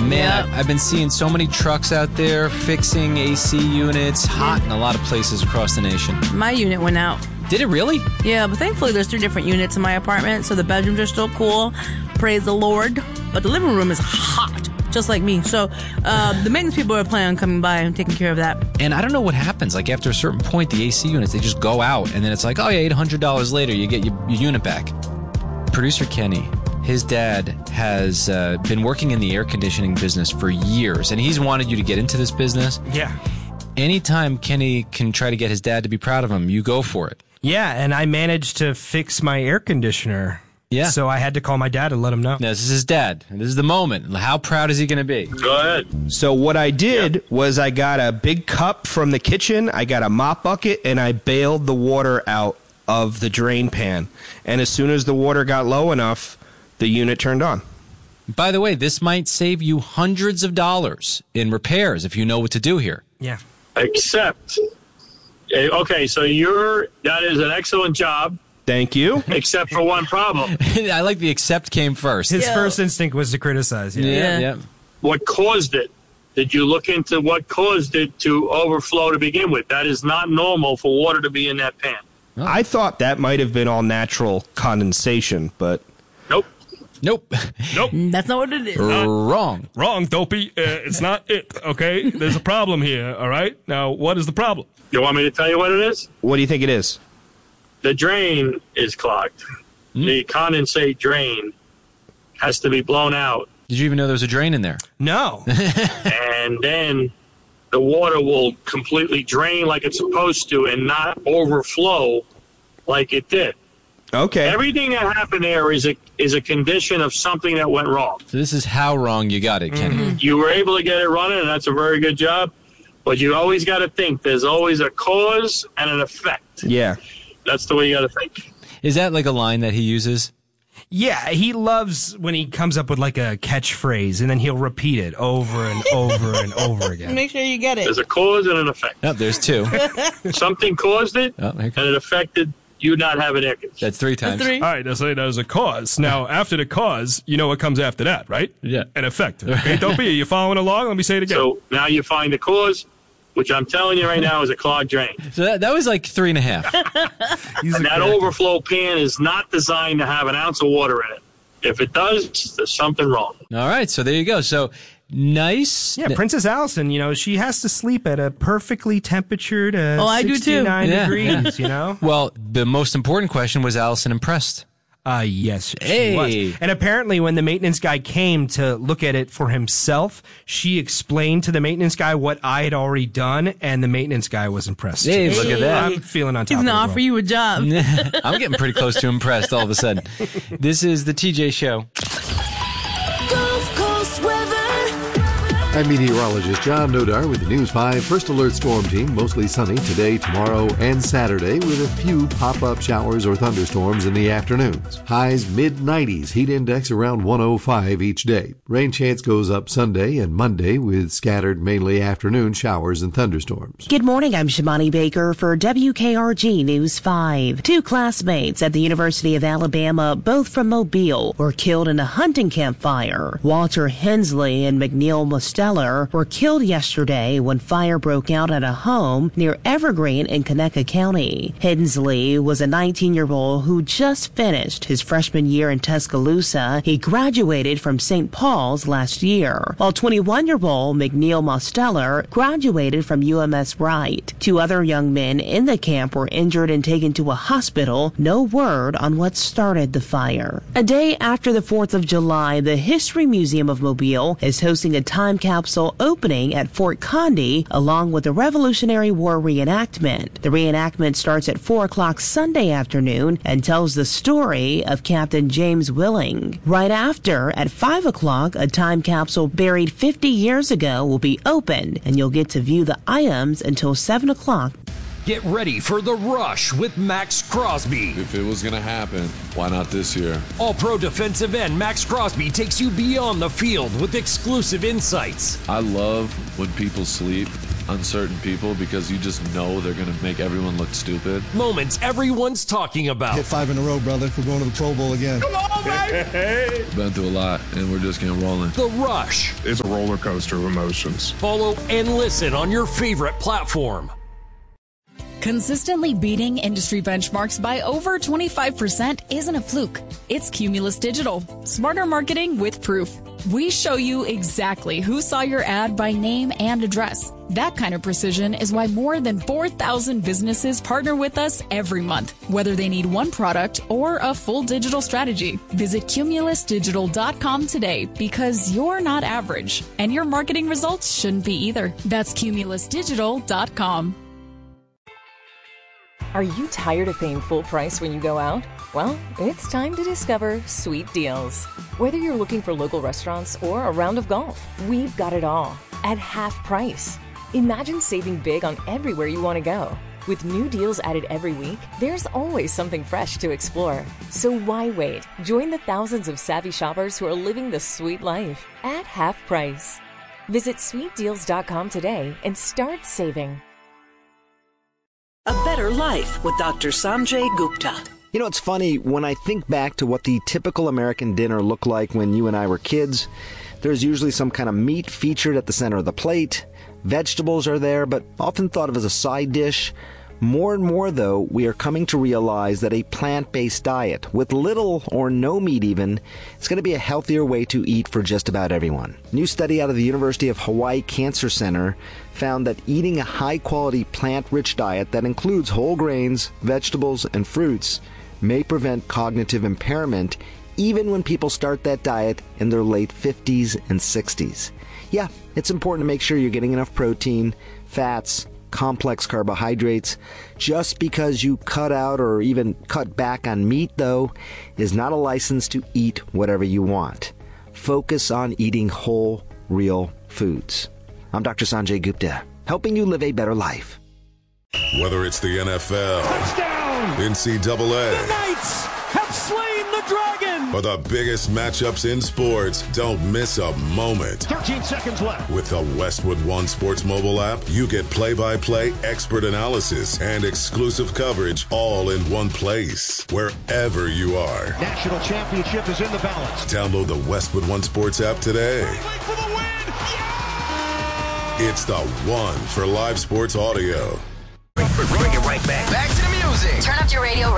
Man, I've been seeing so many trucks out there fixing AC units, hot in a lot of places across the nation. My unit went out. Did it really? Yeah, but thankfully there's 3 different units in my apartment, so the bedrooms are still cool. Praise the Lord. But the living room is hot, just like me. So the maintenance people are planning on coming by and taking care of that. And I don't know what happens. Like, after a certain point, the AC units, they just go out, and then it's like, oh yeah, $800 later, you get your unit back. Producer Kenny, his dad has been working in the air conditioning business for years, and he's wanted you to get into this business. Yeah. Anytime Kenny can try to get his dad to be proud of him, you go for it. Yeah, and I managed to fix my air conditioner. Yeah. So I had to call my dad and let him know. Now, this is his dad. This is the moment. How proud is he going to be? Go ahead. So what I did was I got a big cup from the kitchen, I got a mop bucket, and I bailed the water out of the drain pan. And as soon as the water got low enough, the unit turned on. By the way, this might save you hundreds of dollars in repairs if you know what to do here. Yeah. Except, okay, so that is an excellent job. Thank you. Except for one problem. I like the except came first. His first instinct was to criticize. Yeah. What caused it? Did you look into what caused it to overflow to begin with? That is not normal for water to be in that pan. Oh. I thought that might have been all natural condensation, but... Nope. That's not what it is. Wrong, Dopey. It's not it, okay? There's a problem here, all right? Now, what is the problem? You want me to tell you what it is? What do you think it is? The drain is clogged. The condensate drain has to be blown out. Did you even know there was a drain in there? No. And then the water will completely drain like it's supposed to and not overflow like it did. Okay. Everything that happened there is a condition of something that went wrong. So this is how wrong you got it, Kenny. You were able to get it running, and that's a very good job. But you always got to think there's always a cause and an effect. Yeah. That's the way you got to think. Is that like a line that he uses? Yeah, he loves when he comes up with like a catchphrase, and then he'll repeat it over and over and over again. Make sure you get it. There's a cause and an effect. Oh, there's 2. Something caused it, and it affected you not having air conditioning. That's 3 times. All right, let's say there's a cause. Now, after the cause, you know what comes after that, right? Yeah. An effect. Okay, don't be. You following along? Let me say it again. So now you find the cause, which I'm telling you right now is a clogged drain. So that was like 3.5. And that overflow pan is not designed to have an ounce of water in it. If it does, there's something wrong. All right, so there you go. So nice. Yeah, Princess Allison, she has to sleep at a perfectly temperatured I do too. 69 Yeah. degrees, Well, the most important question was Allison impressed? Yes, she Hey. was. And apparently when the maintenance guy came to look at it for himself, she explained to the maintenance guy what I had already done, and the maintenance guy was impressed. Hey, look at that. I'm feeling on top He's of going it. to offer you a job. I'm getting pretty close to impressed all of a sudden. This is the TJ Show. Gulf Coast weather. I'm meteorologist John Nodar with the News 5 First Alert Storm Team. Mostly sunny today, tomorrow, and Saturday with a few pop-up showers or thunderstorms in the afternoons. Highs mid-90s, heat index around 105 each day. Rain chance goes up Sunday and Monday with scattered mainly afternoon showers and thunderstorms. Good morning, I'm Shimani Baker for WKRG News 5. 2 classmates at the University of Alabama, both from Mobile, were killed in a hunting camp fire. Walter Hensley and McNeil Mosteller were killed yesterday when fire broke out at a home near Evergreen in Conecuh County. Hensley was a 19-year-old who just finished his freshman year in Tuscaloosa. He graduated from St. Paul's last year, while 21-year-old McNeil Mosteller graduated from UMS Wright. 2 other young men in the camp were injured and taken to a hospital. No word on what started the fire. A day after the 4th of July, the History Museum of Mobile is hosting a time capsule opening at Fort Condé along with a Revolutionary War reenactment. The reenactment starts at 4 o'clock Sunday afternoon and tells the story of Captain James Willing. Right after, at 5 o'clock, a time capsule buried 50 years ago will be opened, and you'll get to view the items until 7 o'clock. Get ready for The Rush with Max Crosby. If it was going to happen, why not this year? All-pro defensive end Max Crosby takes you beyond the field with exclusive insights. I love when people sleep on certain people because you just know they're going to make everyone look stupid. Moments everyone's talking about. Hit 5 in a row, brother. We're going to the Pro Bowl again. Come on, baby! Been through a lot, and we're just getting rolling. The Rush. It's a roller coaster of emotions. Follow and listen on your favorite platform. Consistently beating industry benchmarks by over 25% isn't a fluke. It's Cumulus Digital. Smarter marketing with proof. We show you exactly who saw your ad by name and address. That kind of precision is why more than 4,000 businesses partner with us every month, whether they need one product or a full digital strategy. Visit cumulusdigital.com today because you're not average, and your marketing results shouldn't be either. That's cumulusdigital.com. Are you tired of paying full price when you go out? Well, it's time to discover Sweet Deals. Whether you're looking for local restaurants or a round of golf, we've got it all at half price. Imagine saving big on everywhere you want to go. With new deals added every week, there's always something fresh to explore. So why wait? Join the thousands of savvy shoppers who are living the sweet life at half price. Visit sweetdeals.com today and start saving. A Better Life with Dr. Sanjay Gupta. You know, it's funny, when I think back to what the typical American dinner looked like when you and I were kids, there's usually some kind of meat featured at the center of the plate. Vegetables are there, but often thought of as a side dish. More and more, though, we are coming to realize that a plant-based diet, with little or no meat even, is going to be a healthier way to eat for just about everyone. A new study out of the University of Hawaii Cancer Center found that eating a high-quality plant-rich diet that includes whole grains, vegetables, and fruits may prevent cognitive impairment even when people start that diet in their late 50s and 60s. Yeah, it's important to make sure you're getting enough protein, fats, complex carbohydrates. Just because you cut out or even cut back on meat, though, is not a license to eat whatever you want. Focus on eating whole, real foods. I'm Dr. Sanjay Gupta, helping you live a better life. Whether it's the NFL, touchdown, NCAA, the Knights have slain the dragon, or the biggest matchups in sports, don't miss a moment. 13 seconds left. With the Westwood One Sports mobile app, you get play-by-play expert analysis and exclusive coverage all in one place, wherever you are. National championship is in the balance. Download the Westwood One Sports app today. For the win! Yeah! It's the one for live sports audio. Bring it right back. Back to the music. Turn up your radio.